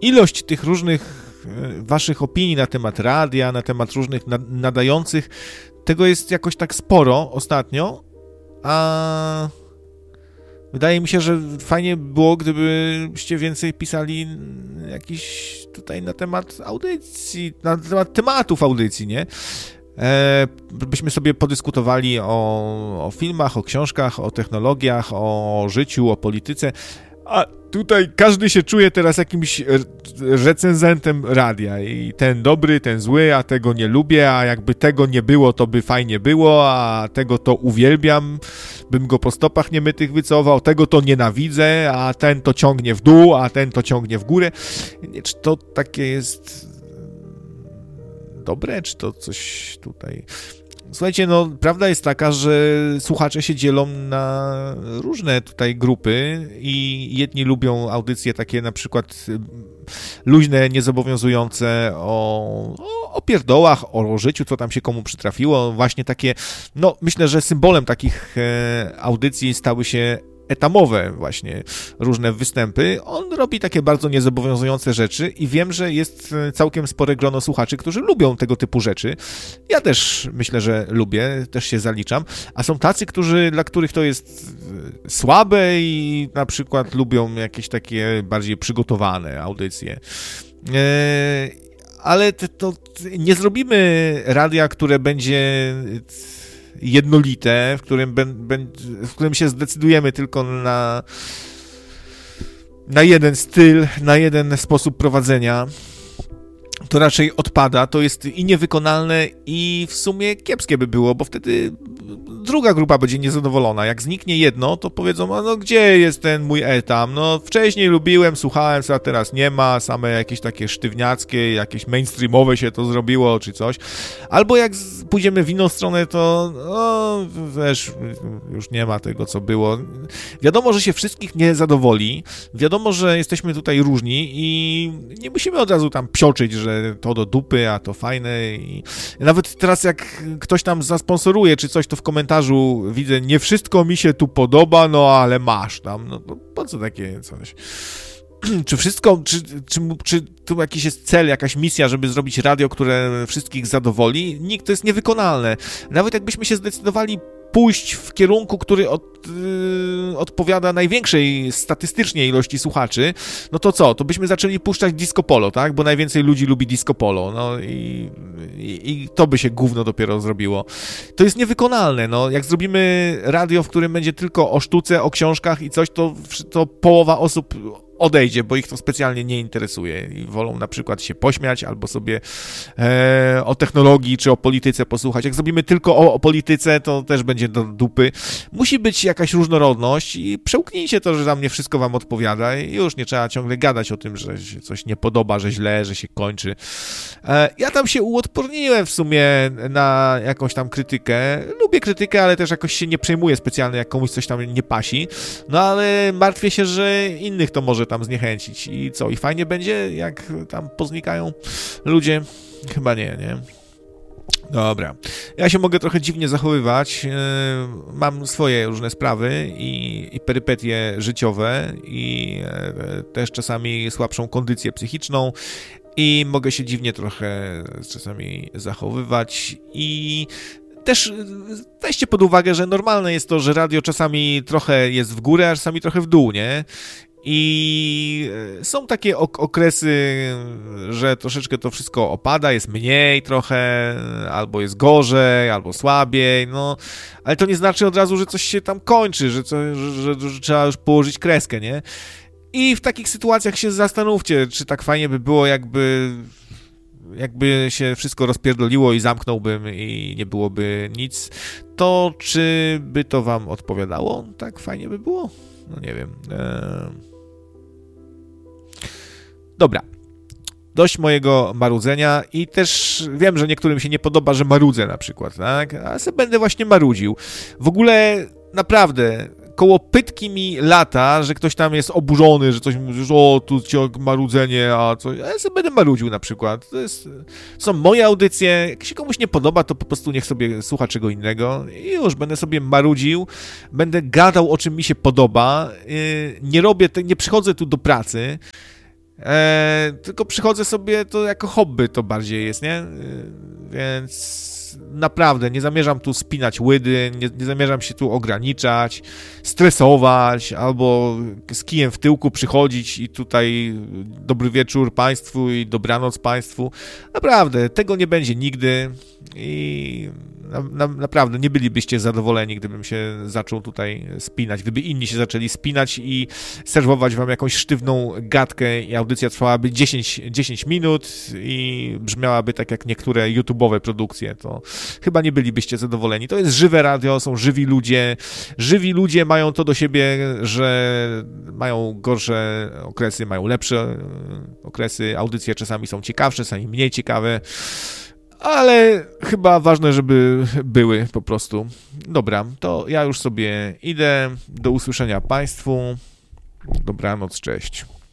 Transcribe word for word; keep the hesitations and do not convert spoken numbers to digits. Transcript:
ilość tych różnych waszych opinii na temat radia, na temat różnych nadających, tego jest jakoś tak sporo ostatnio, a wydaje mi się, że fajnie było, gdybyście więcej pisali jakiś tutaj na temat audycji, na temat tematów audycji, nie? E, byśmy sobie podyskutowali o, o filmach, o książkach, o technologiach, o życiu, o polityce, a tutaj każdy się czuje teraz jakimś recenzentem radia i ten dobry, ten zły, a tego nie lubię, a jakby tego nie było, to by fajnie było, a tego to uwielbiam, bym go po stopach niemytych wycofał, tego to nienawidzę, a ten to ciągnie w dół, a ten to ciągnie w górę. Czy to takie jest dobre, czy to coś tutaj... Słuchajcie, no prawda jest taka, że słuchacze się dzielą na różne tutaj grupy i jedni lubią audycje takie na przykład luźne, niezobowiązujące o, o, o pierdołach, o życiu, co tam się komu przytrafiło, właśnie takie, no myślę, że symbolem takich e, audycji stały się etamowe właśnie różne występy. On robi takie bardzo niezobowiązujące rzeczy i wiem, że jest całkiem spore grono słuchaczy, którzy lubią tego typu rzeczy. Ja też myślę, że lubię, też się zaliczam, a są tacy, którzy, dla których to jest słabe i na przykład lubią jakieś takie bardziej przygotowane audycje. Ale to, to nie zrobimy radia, które będzie jednolite, w którym, be, be, w którym się zdecydujemy tylko na, na jeden styl, na jeden sposób prowadzenia. To raczej odpada, to jest i niewykonalne i w sumie kiepskie by było, bo wtedy druga grupa będzie niezadowolona. Jak zniknie jedno, to powiedzą, no gdzie jest ten mój etam? No wcześniej lubiłem, słuchałem, a teraz nie ma, same jakieś takie sztywniackie, jakieś mainstreamowe się to zrobiło, czy coś. Albo jak pójdziemy w inną stronę, to no, wiesz, już nie ma tego, co było. Wiadomo, że się wszystkich nie zadowoli, wiadomo, że jesteśmy tutaj różni i nie musimy od razu tam psioczyć, że to do dupy, a to fajne i nawet teraz jak ktoś tam zasponsoruje, czy coś, to w komentarzu widzę, nie wszystko mi się tu podoba, no ale masz tam, no, no po co takie coś? Czy wszystko, czy, czy, czy tu jakiś jest cel, jakaś misja, żeby zrobić radio, które wszystkich zadowoli? Nikt, to jest niewykonalne. Nawet jakbyśmy się zdecydowali pójść w kierunku, który od, yy, odpowiada największej statystycznie ilości słuchaczy, no to co? To byśmy zaczęli puszczać disco polo, tak? Bo najwięcej ludzi lubi disco polo, no i, i, i to by się gówno dopiero zrobiło. To jest niewykonalne, no. Jak zrobimy radio, w którym będzie tylko o sztuce, o książkach i coś, to, to połowa osób odejdzie, bo ich to specjalnie nie interesuje i wolą na przykład się pośmiać albo sobie e, o technologii czy o polityce posłuchać. Jak zrobimy tylko o, o polityce, to też będzie do dupy. Musi być jakaś różnorodność i przełknijcie to, że tam nie wszystko wam odpowiada i już nie trzeba ciągle gadać o tym, że się coś nie podoba, że źle, że się kończy. E, ja tam się uodporniłem w sumie na jakąś tam krytykę. Lubię krytykę, ale też jakoś się nie przejmuję specjalnie, jak komuś coś tam nie pasi. No ale martwię się, że innych to może tam zniechęcić. I co? I fajnie będzie, jak tam poznikają ludzie? Chyba nie, nie? Dobra. Ja się mogę trochę dziwnie zachowywać. Mam swoje różne sprawy i, i perypetie życiowe i też czasami słabszą kondycję psychiczną i mogę się dziwnie trochę czasami zachowywać i też weźcie pod uwagę, że normalne jest to, że radio czasami trochę jest w górę, a czasami trochę w dół, nie? I są takie ok- okresy, że troszeczkę to wszystko opada, jest mniej trochę, albo jest gorzej, albo słabiej, no, ale to nie znaczy od razu, że coś się tam kończy, że, co, że, że, że trzeba już położyć kreskę, nie? I w takich sytuacjach się zastanówcie, czy tak fajnie by było, jakby jakby się wszystko rozpierdoliło i zamknąłbym i nie byłoby nic, to czy by to wam odpowiadało? Tak fajnie by było? No nie wiem. Eee... Dobra. Dość mojego marudzenia i też wiem, że niektórym się nie podoba, że marudzę na przykład, tak? A sobie będę właśnie marudził. W ogóle naprawdę koło pytki mi lata, że ktoś tam jest oburzony, że coś mówi, że o, tu ciąg marudzenie, a coś. A ja sobie będę marudził na przykład. To jest, są moje audycje. Jak się komuś nie podoba, to po prostu niech sobie słucha czego innego i już będę sobie marudził, będę gadał, o czym mi się podoba. Nie robię, nie przychodzę tu do pracy E, tylko przychodzę sobie, to jako hobby to bardziej jest, nie? E, więc naprawdę nie zamierzam tu spinać łydy, nie, nie zamierzam się tu ograniczać, stresować, albo z kijem w tyłku przychodzić i tutaj dobry wieczór Państwu i dobranoc Państwu. Naprawdę, tego nie będzie nigdy i na, na, naprawdę nie bylibyście zadowoleni, gdybym się zaczął tutaj spinać, gdyby inni się zaczęli spinać i serwować wam jakąś sztywną gadkę i audycja trwałaby dziesięć, dziesięć minut i brzmiałaby tak jak niektóre YouTube'owe produkcje, to chyba nie bylibyście zadowoleni. To jest żywe radio, są żywi ludzie. Żywi ludzie mają to do siebie, że mają gorsze okresy, mają lepsze okresy, audycje czasami są ciekawsze, czasami mniej ciekawe, ale chyba ważne, żeby były po prostu. Dobra, to ja już sobie idę. Do usłyszenia Państwu. Dobranoc, cześć.